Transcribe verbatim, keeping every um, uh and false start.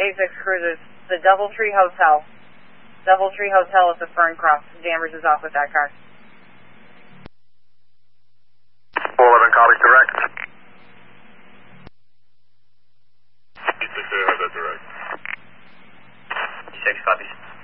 A six Cruisers, the Doubletree Hotel. Doubletree Hotel at the Fern Cross. Danvers is off with that car. four eleven, copy, direct. E six, I heard that direct. E six, copies.